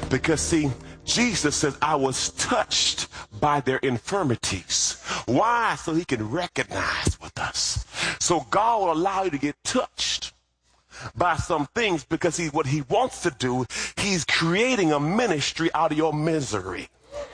Because see, Jesus says, I was touched by their infirmities. Why? So he can recognize with us. So God will allow you to get touched by some things because what he wants to do, he's creating a ministry out of your misery.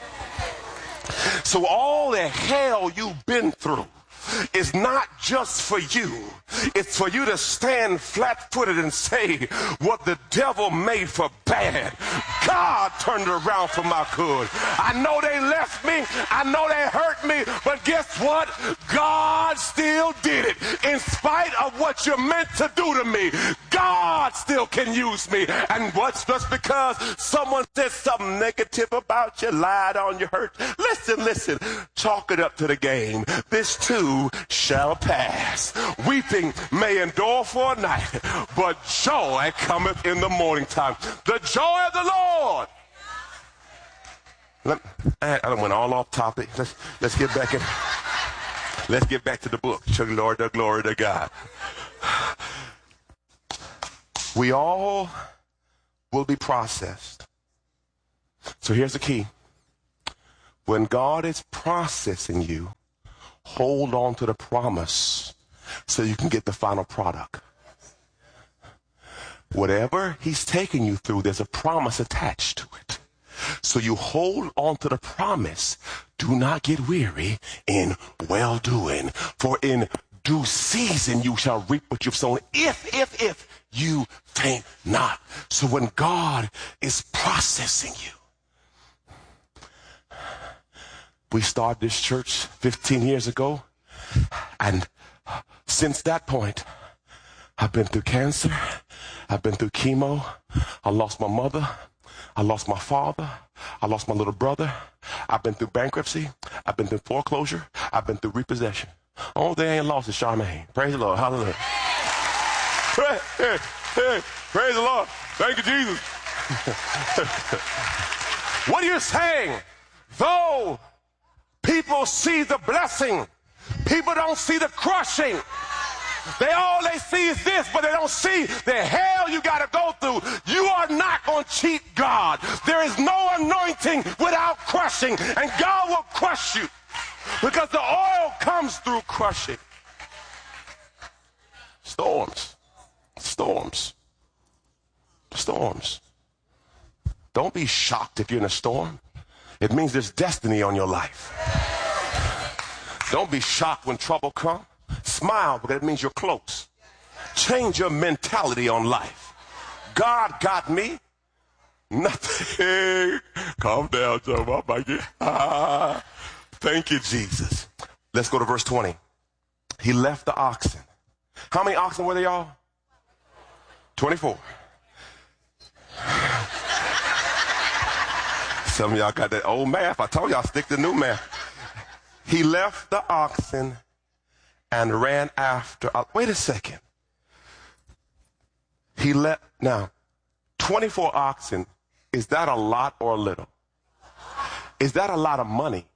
So all the hell you've been through is not just for you. It's for you to stand flat-footed and say, what the devil made for bad, God turned it around for my good. I know they left me. I know they hurt me. But guess what? God still did it. In spite of what you're meant to do to me, God still can use me. And what's just because someone said something negative about you, lied on you, hurt. Listen, chalk it up to the game. This too shall pass. Weeping may endure for a night, but joy cometh in the morning time. The joy of the Lord. I don't went all off topic. Let's get back in. Let's get back to the book. To Lord, the glory to God. We all will be processed. So here's the key. When God is processing you, hold on to the promise so you can get the final product. Whatever he's taking you through, there's a promise attached to it. So you hold on to the promise. Do not get weary in well-doing, for in due season you shall reap what you've sown, if you faint not. So when God is processing you, we started this church 15 years ago, and since that point, I've been through cancer, I've been through chemo, I lost my mother, I lost my father, I lost my little brother, I've been through bankruptcy, I've been through foreclosure, I've been through repossession. Only thing I ain't lost is Charmaine. Praise the Lord, hallelujah. Praise the Lord, thank you, Jesus. What are you saying? Though people see the blessing, people don't see the crushing. All they see is this, but they don't see the hell you got to go through. You are not going to cheat God. There is no anointing without crushing, and God will crush you because the oil comes through crushing. Storms. Don't be shocked if you're in a storm. It means there's destiny on your life. Don't be shocked when trouble comes. Smile because it means you're close. Change your mentality on life. God got me. Nothing. Calm down, Joe. I might get. Thank you, Jesus. Let's go to verse 20. He left the oxen. How many oxen were they, y'all? 24. Some of y'all got that old math. I told y'all stick to new math. He left the oxen and ran after. Wait a second. Now, 24 oxen, is that a lot or a little? Is that a lot of money?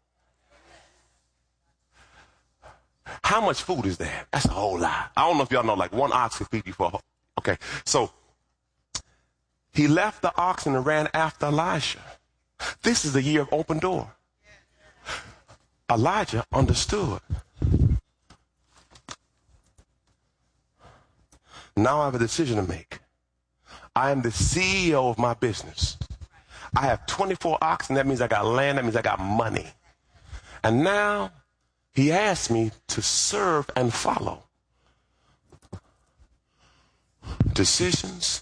How much food is that? That's a whole lot. I don't know if y'all know, like one ox can feed you for a whole. Okay, so he left the oxen and ran after Elijah. This is the year of open door. Elijah understood. Now I have a decision to make. I am the CEO of my business. I have 24 oxen. That means I got land. That means I got money. And now he asked me to serve and follow. Decisions.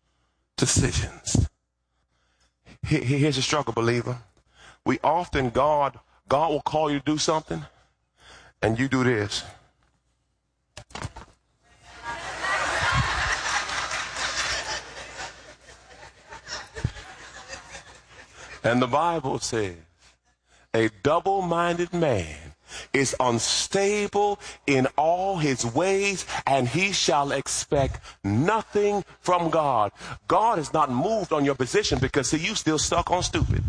Here's the struggle, believer. We often, God will call you to do something, and you do this. And the Bible says, a double-minded man is unstable in all his ways, and he shall expect nothing from God. God is not moved on your position because, see, you still stuck on stupid.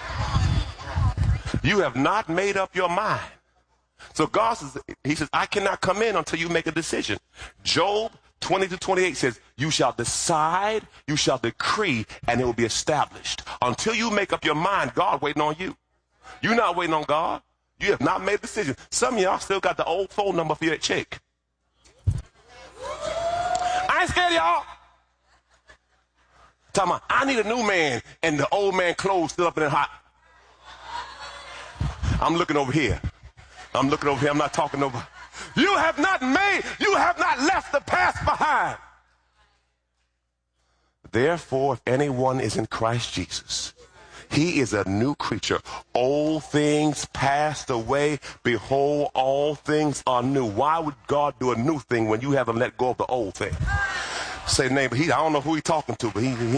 You have not made up your mind. So God says, he says, I cannot come in until you make a decision. Job 20-28 says, you shall decide, you shall decree, and it will be established. Until you make up your mind, God waiting on you. You're not waiting on God. You have not made a decision. Some of y'all still got the old phone number for your chick. I ain't scared of y'all. Talking about, I need a new man, and the old man clothes still up in the hot. I'm looking over here. I'm looking over here. I'm not talking over. You have not left the past behind. Therefore, if anyone is in Christ Jesus, he is a new creature. Old things passed away. Behold, all things are new. Why would God do a new thing when you haven't let go of the old thing? Say, neighbor, I don't know who he's talking to, but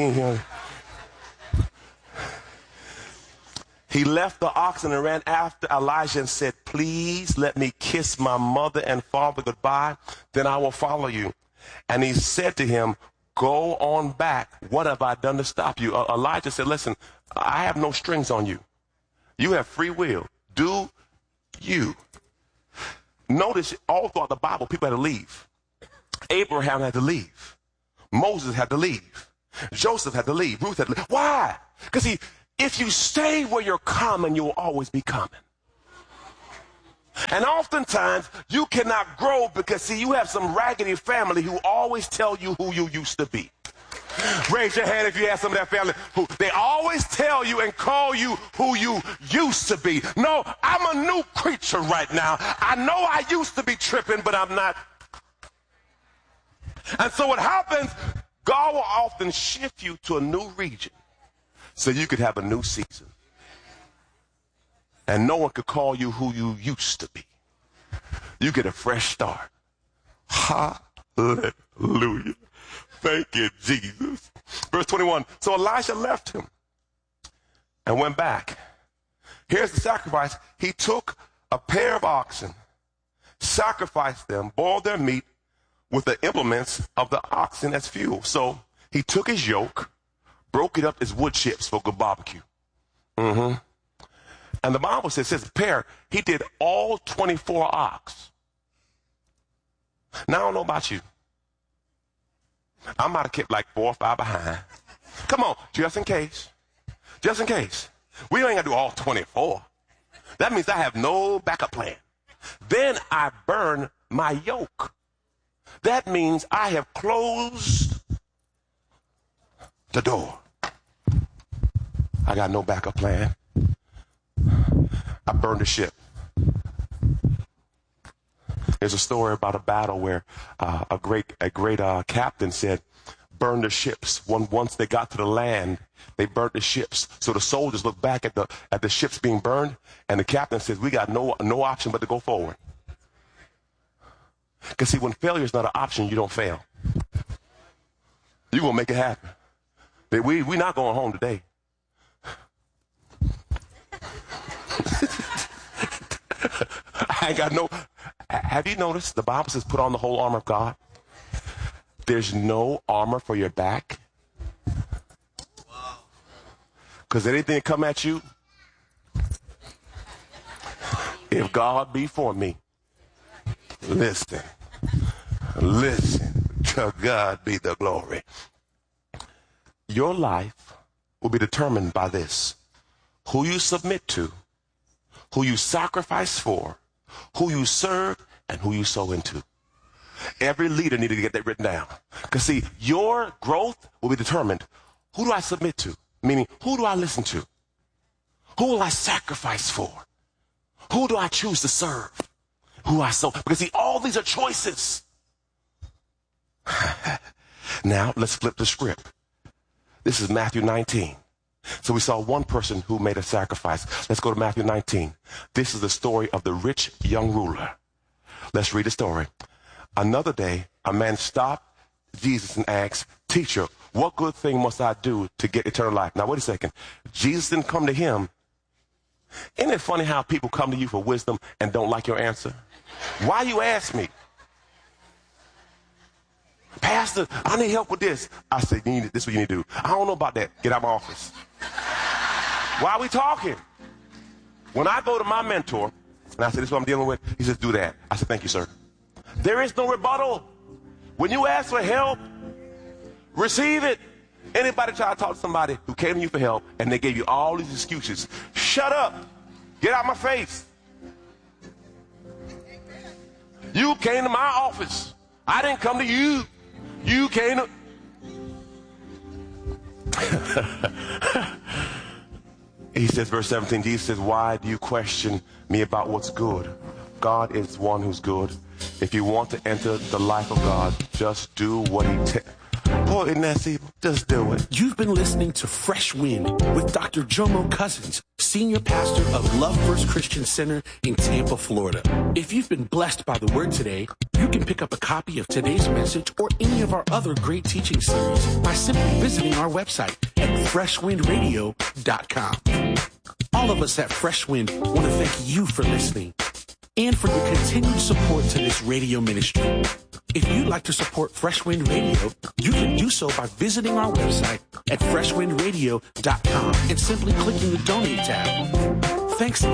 he left the oxen and ran after Elijah and said, please let me kiss my mother and father goodbye, then I will follow you. And he said to him, go on back. What have I done to stop you? Elijah said, listen, I have no strings on you. You have free will. Do you. Notice all throughout the Bible, people had to leave. Abraham had to leave. Moses had to leave. Joseph had to leave. Ruth had to leave. Why? Because if you stay where you're common, you'll always be common. And oftentimes, you cannot grow because, you have some raggedy family who always tell you who you used to be. Raise your hand if you have some of that family who they always tell you and call you who you used to be. No, I'm a new creature right now. I know I used to be tripping, but I'm not. And so what happens, God will often shift you to a new region so you could have a new season. And no one could call you who you used to be. You get a fresh start. Hallelujah. Thank you, Jesus. Verse 21. So Elisha left him and went back. Here's the sacrifice. He took a pair of oxen, sacrificed them, boiled their meat with the implements of the oxen as fuel. So he took his yoke, broke it up as wood chips for good barbecue. And the Bible says pair, he did all 24 ox. Now, I don't know about you. I might have kept like 4 or 5 behind. Come on, just in case. Just in case. We ain't got to do all 24. That means I have no backup plan. Then I burn my yoke. That means I have closed the door. I got no backup plan. I burned the ship. There's a story about a battle where a great captain said, burn the ships. Once they got to the land, they burnt the ships. So the soldiers looked back at the ships being burned, and the captain says, we got no option but to go forward. Because see, when failure is not an option, you don't fail. You're going to make it happen. We're not going home today. I ain't got no. Have you noticed the Bible says put on the whole armor of God? There's no armor for your back. Because anything that come at you, if God be for me, listen, to God be the glory. Your life will be determined by this: who you submit to, who you sacrifice for, who you serve, and who you sow into. Every leader needed to get that written down. Because see, your growth will be determined. Who do I submit to? Meaning, who do I listen to? Who will I sacrifice for? Who do I choose to serve? Who I sow? Because see, all these are choices. Now, let's flip the script. This is Matthew 19. So we saw one person who made a sacrifice. Let's go to Matthew 19. This is the story of the rich young ruler. Let's read the story. Another day, a man stopped Jesus and asked, "Teacher, what good thing must I do to get eternal life?" Now, wait a second. Jesus didn't come to him. Isn't it funny how people come to you for wisdom and don't like your answer? Why you ask me? "Pastor, I need help with this." I said, "This is what you need to do." "I don't know about that." "Get out of my office." Why are we talking? When I go to my mentor and I say, "This is what I'm dealing with," he says, "Do that." I said, "Thank you, sir." There is no rebuttal. When you ask for help, receive it. Anybody try to talk to somebody who came to you for help and they gave you all these excuses? Shut up. Get out my face. You came to my office. I didn't come to you. You came to... He says, verse 17, Jesus says, why do you question me about what's good? God is one who's good. If you want to enter the life of God, just do what he tells. Boy, isn't that simple? Just do it. You've been listening to Fresh Wind with Dr. Jomo Cousins, Senior Pastor of Love First Christian Center in Tampa, Florida. If you've been blessed by the word today, you can pick up a copy of today's message or any of our other great teaching series by simply visiting our website at freshwindradio.com. All of us at Fresh Wind want to thank you for listening and for your continued support to this radio ministry. If you'd like to support Fresh Wind Radio, you can do so by visiting our website at freshwindradio.com and simply clicking the Donate tab. Thanks